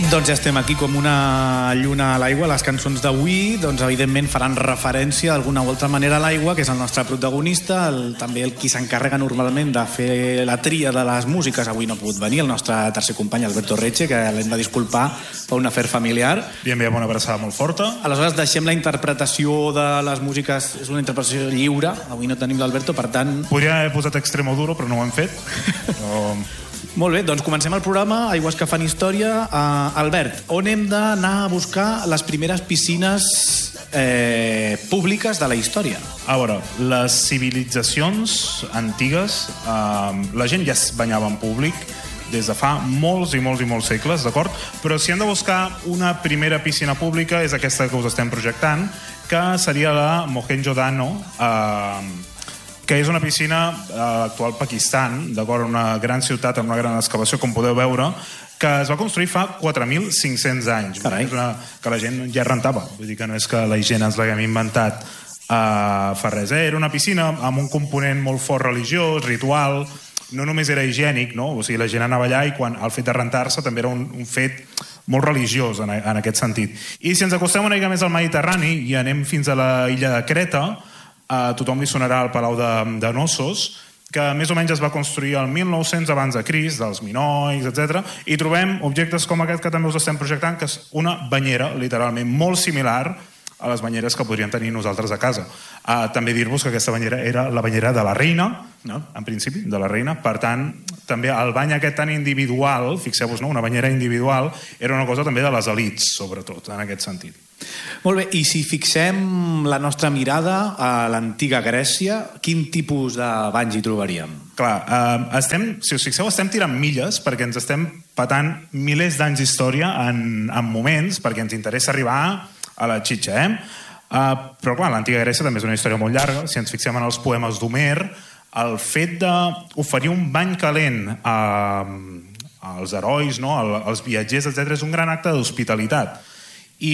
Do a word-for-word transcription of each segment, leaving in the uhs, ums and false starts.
Doncs ja estem aquí com una lluna a l'aigua. Les cançons d'avui, doncs, evidentment, faran referència d'alguna o altra manera a l'aigua, que és el nostre protagonista, el, també el qui s'encarrega normalment de fer la tria de les músiques. Avui no ha pogut venir, el nostre tercer company, Alberto Reche, que l'hem de disculpar per un afer familiar. Li enviem una abraçada molt forta. Aleshores, deixem la interpretació de les músiques, és una interpretació lliure. Avui no tenim l'Alberto, per tant... Podria haver posat Extremoduro, però no ho hem fet. Però... Molt bé, doncs comencem el programa Aigües que fan història. Uh, Albert, on hem d'anar a buscar les primeres piscines eh, públiques de la història? A veure, les civilitzacions antigues, eh, la gent ja es banyava en públic des de fa molts i molts i molts segles, d'acord? Però si hem de buscar una primera piscina pública és aquesta que us estem projectant, que seria la Mohenjo-Daro, eh, que és una piscina a l'actual Pakistan, d'acord, una gran ciutat amb una gran excavació, com podeu veure, que es va construir fa quatre mil cinc-cents anys. Carai. És una, que la gent ja rentava, vull dir que no és que la gent ens l'haguem inventat uh, fa res. Eh? Era una piscina amb un component molt fort religiós, ritual, no només era higiènic, no? O sigui, la gent anava allà i quan el fet de rentar-se també era un, un fet molt religiós en, en aquest sentit. I si ens acostem una mica més al Mediterrani i anem fins a la illa de Creta, a tothom li sonarà el Palau de, de Knossos, que més o menys es va construir el mil nou-cents abans de Crist, dels minoics, etcètera, i trobem objectes com aquest que també us estem projectant, que és una banyera, literalment, molt similar a les banyeres que podríem tenir nosaltres a casa. Uh, també dir-vos que aquesta banyera era la banyera de la reina, no? En principi, de la reina. Per tant, també el bany aquest tan individual, fixeu-vos, no? Una banyera individual, era una cosa també de les elits, sobretot, en aquest sentit. Molt bé, i si fixem la nostra mirada a l'antiga Grècia, quin tipus de banys hi trobaríem? Clar, eh, estem, si us fixeu, estem tirant milles perquè ens estem patant milers d'anys d'història en, en moments, perquè ens interessa arribar a la xitxa, eh? Uh, però clar, l'antiga Grècia també és una història molt llarga. Si ens fixem en els poemes d'Homer, el fet d'oferir un bany calent a, als herois, no? als viatgers, etcètera, és un gran acte d'hospitalitat. I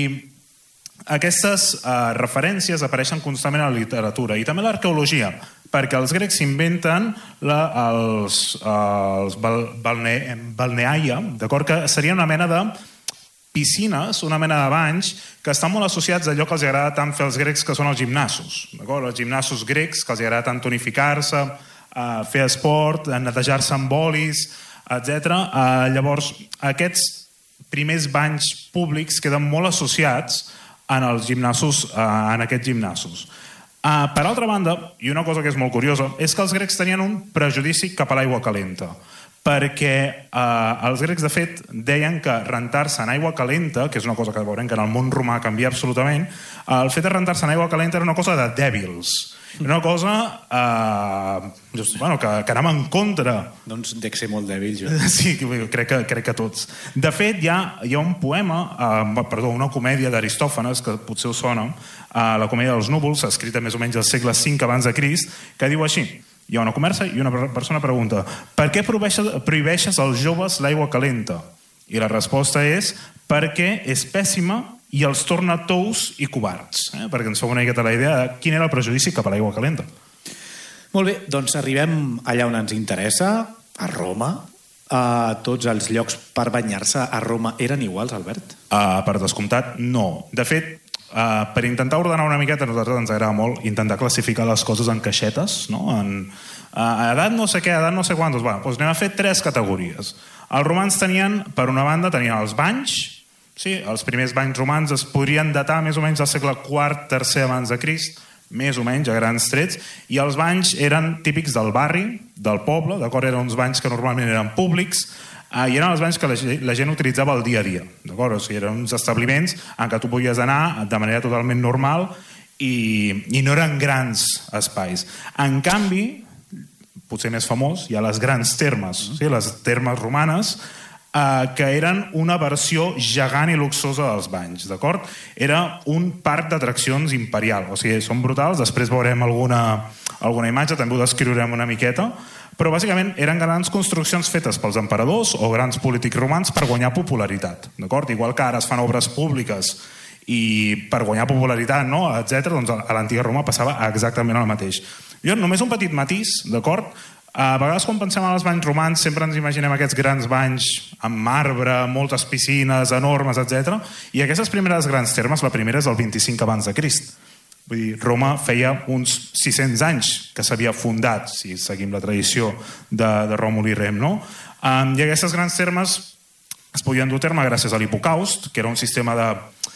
aquestes uh, referències apareixen constantment a la literatura i també a l'arqueologia, perquè els grecs s'inventen la, els, uh, els balne, balneaia, d'acord, que seria una mena de piscines, una mena de banys, que estan molt associats a allò que els agrada tant fer els grecs, que són els gimnasos. D'acord? Els gimnasos grecs, que els agrada tant tonificar-se, uh, fer esport, netejar-se amb bolis, etcètera. Uh, llavors, aquests primers banys públics queden molt associats en els gimnasos, uh, en aquests gimnasos. Uh, per altra banda, i una cosa que és molt curiosa, és que els grecs tenien un prejudici cap a l'aigua calenta, perquè eh, els grecs, de fet, deien que rentar-se en aigua calenta, que és una cosa que veurem que en el món romà canvia absolutament, eh, el fet de rentar-se en aigua calenta era una cosa de dèbils, una cosa eh, bueno, que, que anava en contra. Doncs dec ser molt dèbil, jo. Sí, crec que, crec que tots. De fet, hi ha, hi ha un poema, eh, perdó, una comèdia d'Aristòfanes, que potser us sona, eh, la comèdia dels núvols, escrita més o menys al segle cinc abans de Crist, que diu així: hi ha una conversa i una persona pregunta: per què prohibeixes, prohibeixes als joves l'aigua calenta? I la resposta és: perquè és pèssima i els torna tous i covards. Eh? Perquè ens fa una miqueta la idea de quin era el prejudici cap a l'aigua calenta. Molt bé, doncs arribem allà on ens interessa, a Roma. Uh, tots els llocs per banyar-se a Roma eren iguals, Albert? Uh, per descomptat, no. De fet, Uh, per intentar ordenar una miqueta, a nosaltres ens agrada molt intentar classificar les coses en caixetes, no? En uh, edat no sé què, edat no sé quantos. Bueno, doncs anem a fer tres categories. Els romans tenien, per una banda, tenien els banys. Sí, els primers banys romans es podrien datar més o menys del segle quart, tercer abans de Crist, més o menys, a grans trets, i els banys eren típics del barri, del poble, d'acord? Eren uns banys que normalment eren públics, Uh, i eren els banys que la, la gent utilitzava el dia a dia, d'acord? O sigui, eren uns establiments en què tu podies anar de manera totalment normal i, i no eren grans espais. En canvi, potser més famós, hi ha les grans termes, sí? Les termes romanes, uh, que eren una versió gegant i luxosa dels banys, d'acord? Era un parc d'atraccions imperial, o sigui, són brutals, després veurem alguna, alguna imatge, també ho descriurem una miqueta, però bàsicament eren grans construccions fetes pels emperadors o grans polítics romans per guanyar popularitat, d'acord? Igual que ara es fan obres públiques i per guanyar popularitat, no? etcètera, doncs a l'antiga Roma passava exactament el mateix. Jo, només un petit matís, d'acord? A vegades quan pensem en els banys romans sempre ens imaginem aquests grans banys amb marbre, moltes piscines enormes, etcètera. I aquestes primeres grans termes, la primera és el vint-i-cinc abans de Crist. Vull dir, Roma feia uns sis-cents anys que s'havia fundat, si seguim la tradició de, de Ròmul i Rem, no? Um, I aquestes grans termes es podien dur a terme gràcies a l'hipocaust, que era un sistema de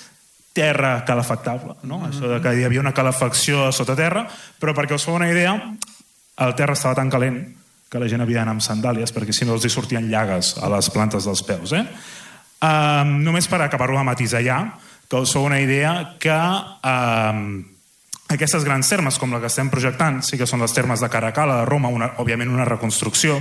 terra calefactable, no? Mm-hmm. Això de que hi havia una calefacció sota terra, però perquè us feu una idea, el terra estava tan calent que la gent havia d'anar amb sandàlies perquè si no els hi sortien llagues a les plantes dels peus. Eh? Um, només per acabar-ho de matisar ja, que us feu una idea que um, aquestes grans termes, com la que estem projectant, sí que són les termes de Caracalla, de Roma, una, òbviament una reconstrucció,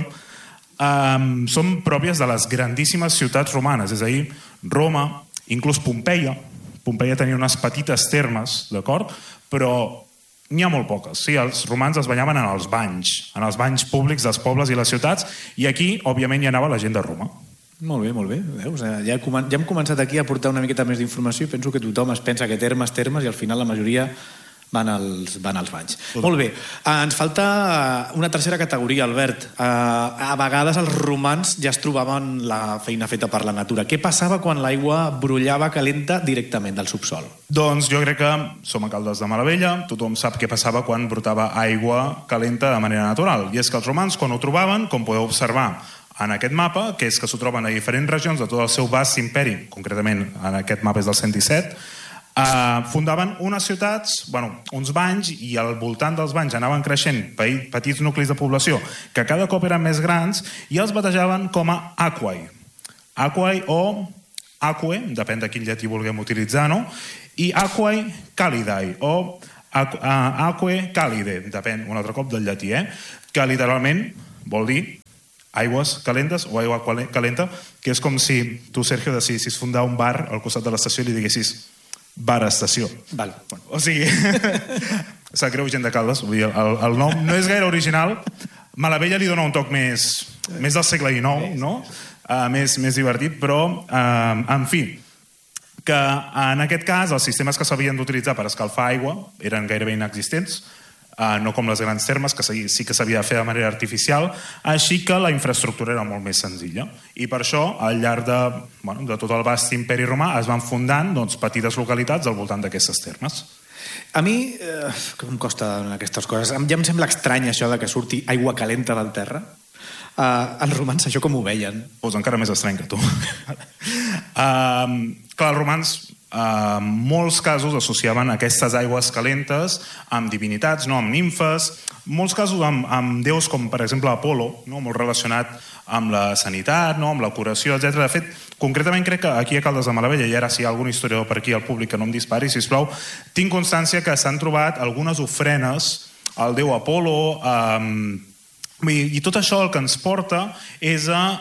um, són pròpies de les grandíssimes ciutats romanes, és a dir, Roma, inclús Pompeia. Pompeia tenia unes petites termes, d'acord? Però n'hi ha molt poques. Sí, els romans es banyaven en els banys, en els banys públics dels pobles i les ciutats, i aquí, òbviament, hi anava la gent de Roma. Molt bé, molt bé. Veus? Ja, ja hem començat aquí a portar una miqueta més d'informació i penso que tothom es pensa que termes, termes, i al final la majoria van als, van als banys. Tot. Molt bé. Ens falta una tercera categoria, Albert. A vegades els romans ja es trobaven la feina feta per la natura. Què passava quan l'aigua brollava calenta directament del subsol? Doncs jo crec que som a Caldes de Malavella, tothom sap què passava quan brotava aigua calenta de manera natural. I és que els romans, quan ho trobaven, com podeu observar en aquest mapa, que és que s'ho troben a diferents regions de tot el seu vast imperi, concretament en aquest mapa és del cent disset, Uh, fundaven unes ciutats, bueno, uns banys, i al voltant dels banys anaven creixent petits nuclis de població que cada cop eren més grans i els batejaven com a aquae. Aquae o aquae, depèn de quin llatí vulguem utilitzar, no? I aquae calidae o aquae calide, depèn un altre cop del llatí, eh? Que literalment vol dir aigües calentes o aigua calenta, que és com si tu, Sergio, decidissis fundar un bar al costat de l'estació i li diguessis bar estació. Val. Bueno. O sigui, sap greu, gent de Caldes, vull dir, el, el nom no és gaire original. Malavella li dona un toc més, més del segle dinou, no? Uh, més, més divertit, però, uh, en fi, que en aquest cas els sistemes que s'havien d'utilitzar per escalfar aigua eren gairebé inexistents, uh, no com les grans termes, que sí que s'havia de fer de manera artificial, així que la infraestructura era molt més senzilla. I per això, al llarg de, bueno, de tot el vast imperi romà, es van fundant doncs, petites localitats al voltant d'aquestes termes. A mi, eh, com em costa aquestes coses, ja em sembla estrany això de que surti aigua calenta del terra. Uh, els romans això com ho veien? Pues encara més estrany que tu. uh, clar, els romans Uh, molts casos associaven aquestes aigües calentes amb divinitats, no? Amb nimfes, molts casos amb, amb déus com per exemple Apolo, no? Molt relacionat amb la sanitat, no? Amb la curació, etcètera. De fet, concretament crec que aquí a Caldes de Malavella, i ara si hi ha algun historiador per aquí al públic que no em dispari, sisplau, tinc constància que s'han trobat algunes ofrenes al déu Apolo, um, i tot això el que ens porta és a,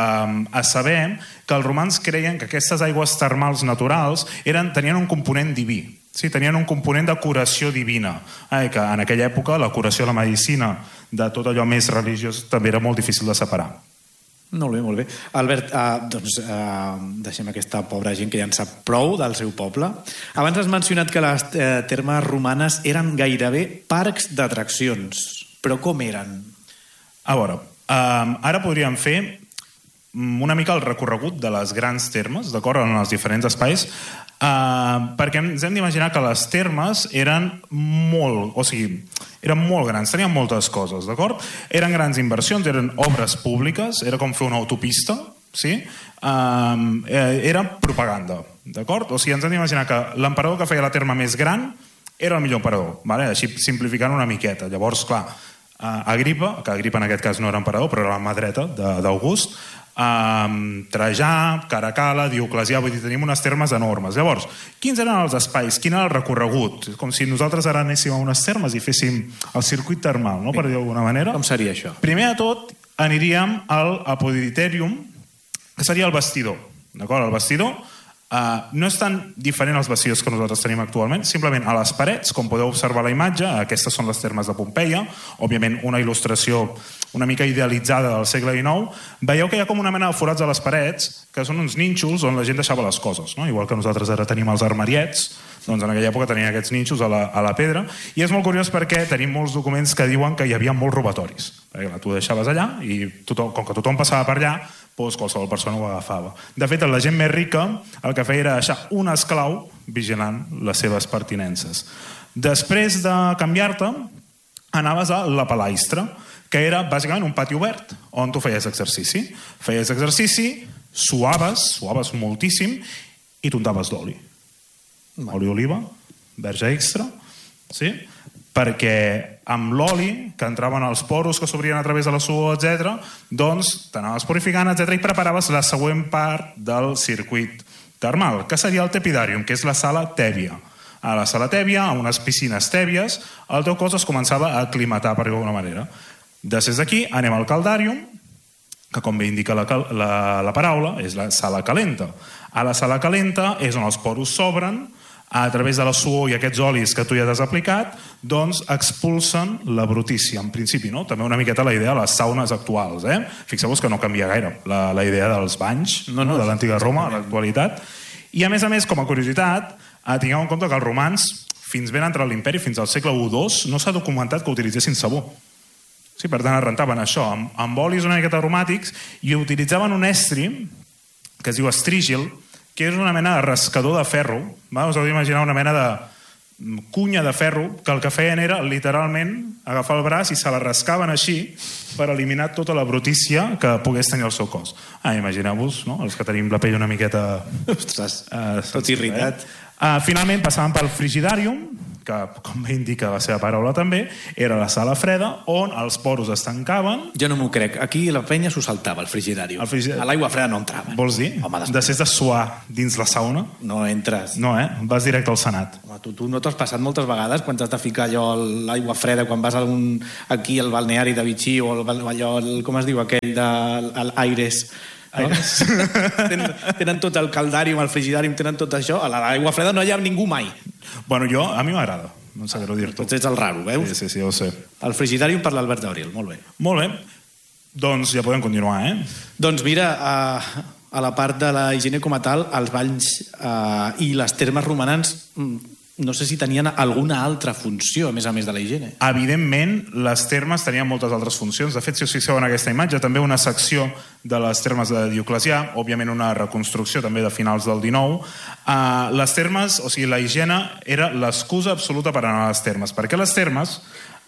a saber que els romans creien que aquestes aigües termals naturals eren, tenien un component diví, sí, tenien un component de curació divina, eh, que en aquella època la curació de la medicina de tot allò més religiós també era molt difícil de separar. Molt bé, molt bé. Albert, uh, doncs uh, deixem aquesta pobra gent que ja en sap prou del seu poble. Abans has mencionat que les uh, termes romanes eren gairebé parcs d'atraccions, però com eren? A veure, um, ara podríem fer una mica el recorregut de les grans termes, d'acord, en els diferents espais, uh, perquè ens hem d'imaginar que les termes eren molt, o sigui, eren molt grans, tenien moltes coses, d'acord? Eren grans inversions, eren obres públiques, era com fer una autopista, sí? Um, era propaganda, d'acord? O sigui, ens hem d'imaginar que l'emperador que feia la terme més gran era el millor emperador, vale? Així simplificant una miqueta. Llavors, clar, Uh, Agripa, que Agripa en aquest cas no era emperador, però era la mà dreta d'August, um, Trajà, Caracalla, Dioclecià, vull dir, tenim unes termes enormes. Llavors, quins eren els espais? Quin era el recorregut? Com si nosaltres ara anéssim a unes termes i féssim el circuit termal, no? Per dir d'alguna manera. Com seria això? Primer de tot, aniríem al Apoditerium, que seria el vestidor. D'acord? El vestidor Uh, no és tan diferent als vestidors que nosaltres tenim actualment, simplement a les parets, com podeu observar a la imatge, aquestes són les termes de Pompeia, òbviament una il·lustració una mica idealitzada del segle dinou, veieu que hi ha com una mena de forats a les parets, que són uns nínxols on la gent deixava les coses, no? Igual que nosaltres ara tenim els armariets, Doncs en aquella època tenien aquests ninxos a la, a la pedra, i és molt curiós perquè tenim molts documents que diuen que hi havia molts robatoris. Perquè clar, tu deixaves allà i tothom, com que tothom passava per allà, doncs qualsevol persona ho agafava. De fet, la gent més rica el que feia era deixar un esclau vigilant les seves pertinences. Després de canviar-te, anaves a la palaistra, que era bàsicament un pati obert, on tu feies exercici. Feies exercici, suaves, suaves moltíssim, i t'untaves d'oli. Oli d'oliva, verge extra, sí? Perquè amb l'oli, que entraven als poros que s'obrien a través de la suor, etcètera, doncs t'anaves purificant, etcètera, i preparaves la següent part del circuit termal, que seria el tepidàrium, que és la sala tèbia. A la sala tèbia, a unes piscines tèbies, el teu cos es començava a aclimatar, per alguna manera. Després d'aquí anem al caldàrium, que com bé indica la, la, la paraula, és la sala calenta. A la sala calenta és on els poros s'obren, a través de la suor i aquests olis que tu ja t'has aplicat, doncs expulsen la brutícia, en principi, no? També una miqueta la idea de les saunes actuals, eh? Fixeu-vos que no canvia gaire la, la idea dels banys no, no, de l'antiga Roma a l'actualitat. I a més a més, com a curiositat, tingueu en compte que els romans, fins ben entrat l'imperi, fins al segle u dos, no s'ha documentat que utilitzessin sabó. Sí, per tant, es rentaven això, amb, amb olis una miqueta aromàtics, i utilitzaven un estri que es diu estrígil, que és una mena de rascador de ferro. Va? Us heu d'imaginar una mena de cunya de ferro, que el que feien era, literalment, agafar el braç i se la rascaven així per eliminar tota la brutícia que pogués tenir el seu cos. Ah, imagineu-vos, no? Els que tenim la pell una miqueta... Ostres, uh, tot irritat. Eh? Uh, finalment passaven pel frigidàrium, que, com bé indica la seva paraula també, era la sala freda, on els poros es tancaven. Jo no m'ho crec. Aquí la penya s'ho saltava, el frigidari. frigidari. A l'aigua freda no entrava. Vols dir? Home, després de suar dins la sauna? No entres. No, eh? Vas directe al Senat. Home, tu, tu no t'has passat moltes vegades quan t'has de ficar allò l'aigua freda, quan vas a un, aquí al balneari de Vichy o el, allò, el, com es diu aquell de l'Aires... No? tenen, tenen tot el caldàrium, el frigidàrium, tenen tot això. A l'aigua freda no hi ha ningú mai. Bueno, jo, a mi m'agrada. No sé què dir-t'ho. Tots ets el raro, veus? Sí, sí, sí, ho sé. El frigidàrium per l'Albert Gabriel, molt bé. Molt bé. Doncs ja podem continuar, eh? Doncs mira, a, a la part de la higiene com a tal, els banys eh, i les termes romanents, no sé si tenien alguna altra funció, a més a més de la higiene. Evidentment, les termes tenien moltes altres funcions. De fet, si us fixeu en aquesta imatge, també una secció de les termes de Dioclecià, òbviament una reconstrucció també de finals del dinou. Uh, les termes, o sigui, la higiene era l'excusa absoluta per anar a les termes, perquè les termes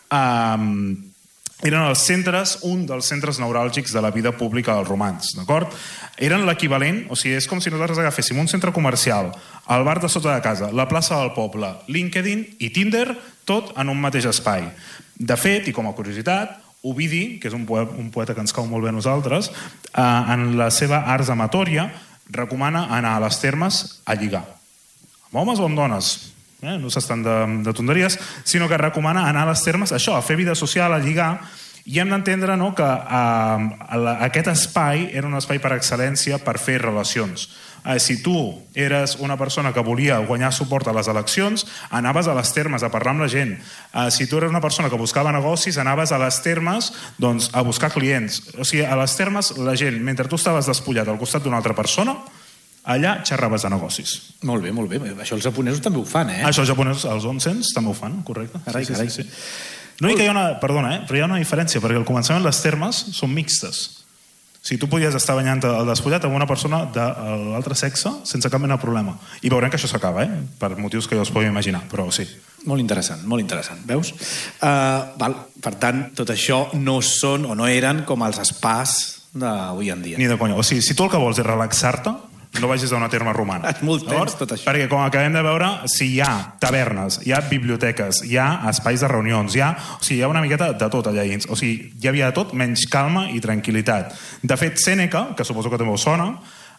uh, eren els centres, un dels centres neuràlgics de la vida pública dels romans, d'acord? Eren l'equivalent, o sigui, és com si nosaltres agaféssim un centre comercial, el bar de sota de casa, la plaça del poble, LinkedIn i Tinder, tot en un mateix espai. De fet, i com a curiositat, Ovidi, que és un poeta, un poeta que ens cau molt bé a nosaltres, eh, en la seva Ars Amatòria, recomana anar a les termes a lligar. Amb homes o amb dones? Eh? No s'estan de, de tonteries, sinó que recomana anar a les termes, això, a fer vida social, a lligar, i hem d'entendre, no, que eh, la, aquest espai era un espai per excel·lència per fer relacions. Eh, si tu eres una persona que volia guanyar suport a les eleccions, anaves a les termes a parlar amb la gent. Eh, si tu eres una persona que buscava negocis, anaves a les termes, doncs, a buscar clients. O sigui, a les termes la gent, mentre tu estaves despullat al costat d'una altra persona, allà xerraves de negocis. Molt bé, molt bé. Això els japonesos també ho fan, eh? Això els japonesos, els onsens, també ho fan, correcte. Carai, sí, carai. Sí, sí. L'únic que hi ha una... Perdona, eh? Però hi ha una diferència, perquè al començament les termes són mixtes. O sigui, tu podies estar banyant el despullat amb una persona de l'altre sexe sense cap mena de problema. I veurem que això s'acaba, eh? Per motius que jo us podeu imaginar, però sí. Molt interessant, molt interessant. Veus? Uh, val. Per tant, tot això no són o no eren com els spas d'avui en dia. Ni de conya. O sigui, si tu el que vols és relaxar-te, no vagis a una terma romana. És molt tens, tot això. Perquè, com acabem de veure, si hi ha tavernes, hi ha biblioteques, hi ha espais de reunions, hi ha, o sigui, hi ha una miqueta de tot allà dins. O sigui, hi havia de tot menys calma i tranquil·litat. De fet, Sèneca, que suposo que també us sona,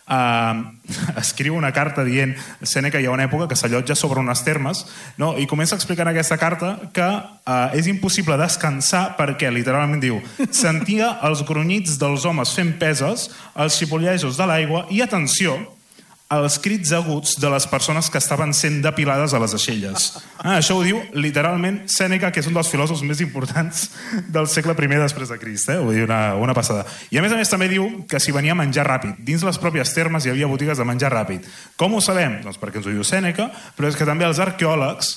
eh, escriu una carta dient, Sèneca hi ha una època que s'allotja sobre unes termes, no? I comença a explicar en aquesta carta que eh, és impossible descansar perquè, literalment diu, sentia els grunyits dels homes fent peses, els xipollejos de l'aigua i, atenció, els crits aguts de les persones que estaven sent depilades a les aixelles. Ah, això ho diu literalment Sèneca, que és un dels filòsofs més importants del segle primer després de Crist. Eh? Vull dir, una, una passada. I a més a més també diu que s'hi venia a menjar ràpid. Dins les pròpies termes hi havia botigues de menjar ràpid. Com ho sabem? Doncs perquè ens ho diu Sèneca, però és que també els arqueòlegs,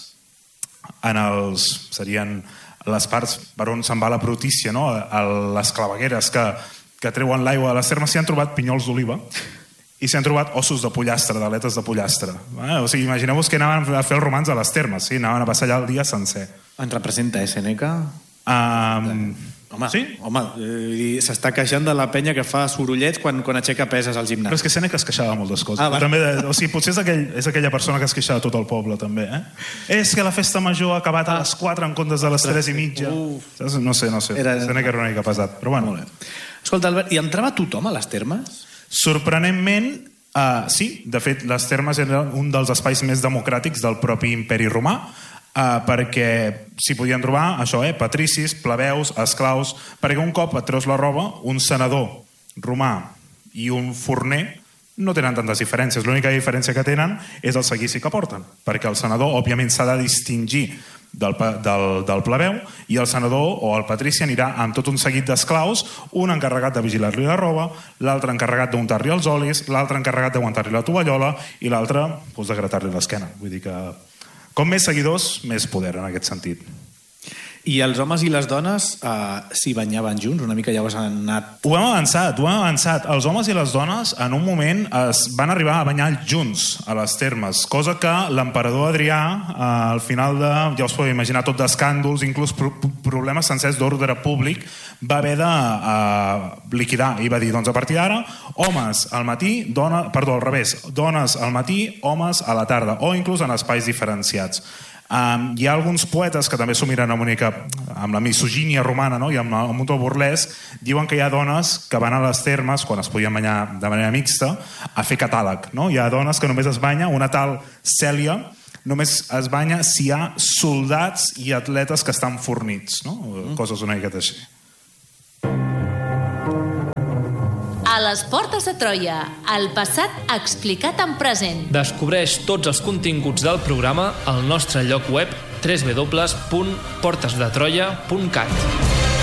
en els, serien les parts per on se'n va la brutícia, no? A les clavegueres que, que treuen l'aigua de les termes, s'hi han trobat pinyols d'oliva i s'hi han trobat ossos de pollastre, d'aletes de pollastre. Eh? O sigui, imagineu-vos que anaven a fer els romans a les termes, sí? Anaven a passar allà el dia sencer. Ens representa, eh, Sèneca? Um... Home, sí? home eh, s'està queixant de la penya que fa sorollets quan, quan aixeca peses al gimnàs. Però és que Sèneca es queixava de moltes coses. Ah, també, o sigui, potser és, aquell, és aquella persona que es queixava de tot el poble, també. Eh? És que la festa major ha acabat a les quatre en comptes de les tres i mitja. Uf. No sé, no sé. Era... Sèneca era una mica pesat, però bueno. Escolta, Albert, i entrava tothom a les termes? Sorprenentment, uh, sí. De fet, les termes eren un dels espais més democràtics del propi imperi romà, uh, perquè s'hi podien trobar, això, eh, patricis, plebeus, esclaus, perquè un cop et treus la roba, un senador romà i un forner no tenen tantes diferències. L'única diferència que tenen és el seguici que porten, perquè el senador, òbviament, s'ha de distingir del, del, del plebeu, i el senador o el patrici anirà amb tot un seguit d'esclaus, un encarregat de vigilar-li la roba, l'altre encarregat d'untar-li els olis, l'altre encarregat d'aguantar-li la tovallola i l'altre doncs, de gratar-li l'esquena. Vull dir que com més seguidors, més poder en aquest sentit. I els homes i les dones eh, s'hi banyaven junts? Una mica ja ho has anat... Ho hem avançat, ho hem avançat. Els homes i les dones en un moment es van arribar a banyar junts a les termes, cosa que l'emperador Adrià, eh, al final de, ja us podeu imaginar, tot d'escàndols, inclús pro problemes sencers d'ordre públic, va haver de eh, liquidar. I va dir, doncs a partir d'ara, homes al matí, dona, perdó, al revés, dones al matí, homes a la tarda, o inclús en espais diferenciats. Um, hi ha alguns poetes que també s'ho miren amb, única, amb la misogínia romana, no? I amb, amb un to burlesc, diuen que hi ha dones que van a les termes, quan es podien banyar de manera mixta, a fer catàleg, no? Hi ha dones que només es banya, una tal Cèlia només es banya si hi ha soldats i atletes que estan fornits, no? Mm. Coses una miqueta així. A les portes de Troia, el passat explicat en present. Descobreix tots els continguts del programa al nostre lloc web w w w punt portes de troia punt cat.